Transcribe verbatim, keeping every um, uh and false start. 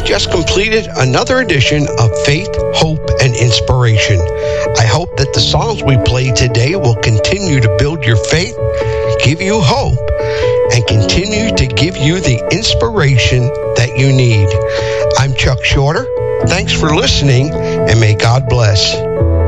just completed another edition of Faith, Hope, and Inspiration. I hope that the songs we played today will continue to build your faith, give you hope, and continue to give you the inspiration that you need. I'm Chuck Shorter. Thanks for listening, and may God bless.